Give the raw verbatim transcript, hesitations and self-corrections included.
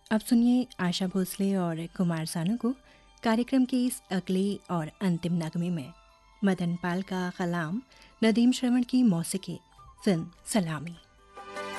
अब सुनिए आशा भोसले और कुमार सानू को कार्यक्रम के इस अगले और अंतिम नगमे में। मदन पाल का कलाम, नदीम श्रवण की मौसीकी, फिल्म सलामी।